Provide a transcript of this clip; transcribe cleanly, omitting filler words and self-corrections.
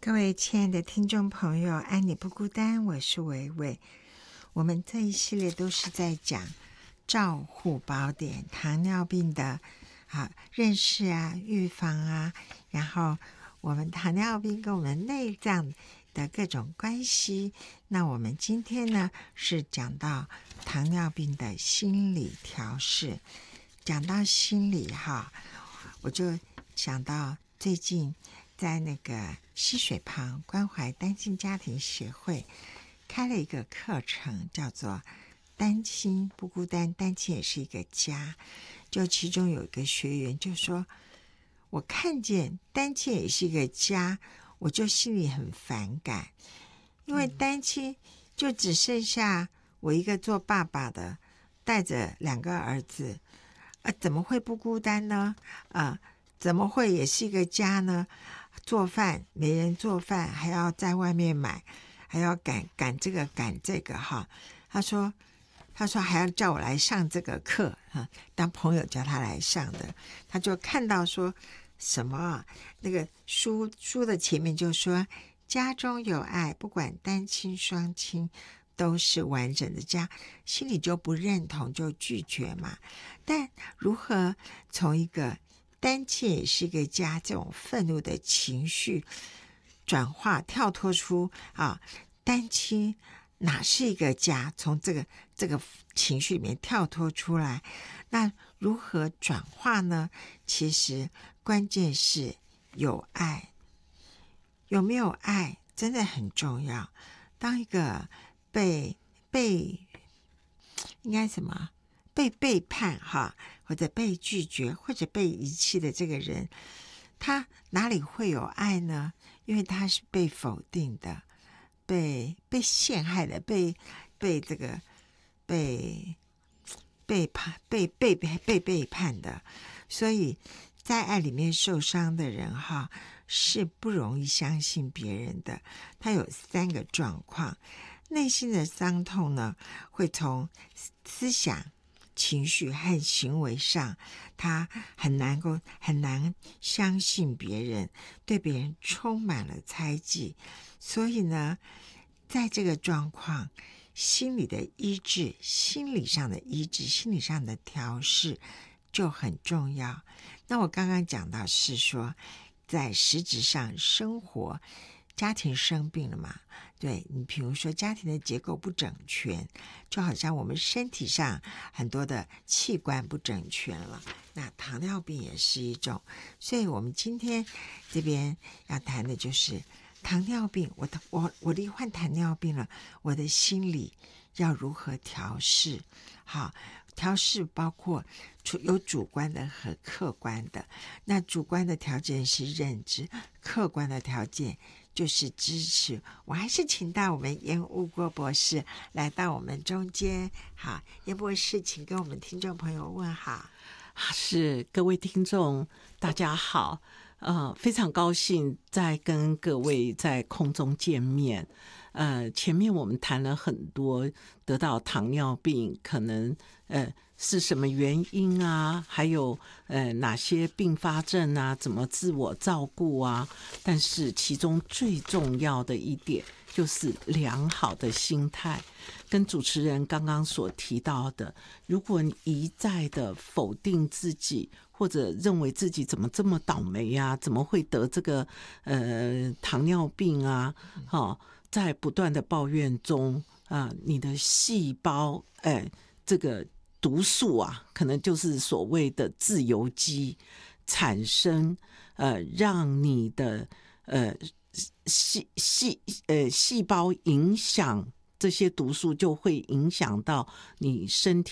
各位亲爱的听众朋友，爱你不孤单，我是维维。我们这一系列都是在讲照护宝典，糖尿病的认识预防然后我们糖尿病跟我们内脏的各种关系。那我们今天呢是讲到糖尿病的心理调试。讲到心理我就想到最近在那个溪水旁关怀单亲家庭协会开了一个课程，叫做单亲不孤单，单亲也是一个家。就其中有一个学员就说，我看见单亲也是一个家，我就心里很反感，因为单亲就只剩下我一个做爸爸的，带着2个儿子，怎么会不孤单呢？怎么会也是一个家呢？做饭没人做饭，还要在外面买，还要赶这个赶这个他说还要叫我来上这个课当朋友叫他来上的。他就看到说什么那个书的前面就说，家中有爱，不管单亲双亲都是完整的家，心里就不认同，就拒绝嘛。但如何从一个单亲也是一个家这种愤怒的情绪转化，跳脱出单亲哪是一个家，从这个情绪里面跳脱出来，那如何转化呢？其实关键是有爱，有没有爱真的很重要。当一个被应该什么被背叛或者被拒绝或者被遗弃的这个人，他哪里会有爱呢？因为他是被否定的，被陷害的，被这个被背叛的。所以在爱里面受伤的人是不容易相信别人的。他有3个状况。内心的伤痛呢，会从思想、情绪和行为上，他很难相信别人，对别人充满了猜忌。所以呢，在这个状况，心理的医治、心理上的医治、心理上的调试就很重要。那我刚刚讲到是说，在实质上生活，家庭生病了嘛，对，你比如说家庭的结构不整全，就好像我们身体上很多的器官不整全了，那糖尿病也是一种。所以我们今天这边要谈的就是糖尿病，我罹患糖尿病了，我的心理要如何调试。调试包括有主观的和客观的。那主观的条件是认知，客观的条件就是支持。我还是请到我们严务国博士来到我们中间。好，严博士请跟我们听众朋友问好。 是，各位听众大家好，非常高兴再跟各位在空中见面。前面我们谈了很多得到糖尿病可能是什么原因还有哪些并发症怎么自我照顾但是其中最重要的一点就是良好的心态。跟主持人刚刚所提到的，如果你一再的否定自己，或者认为自己怎么这么倒霉怎么会得这个糖尿病在不断的抱怨中你的细胞这个毒素可能就是所谓的自由基产生，让你的细胞影响，这些毒素就会影响到你身体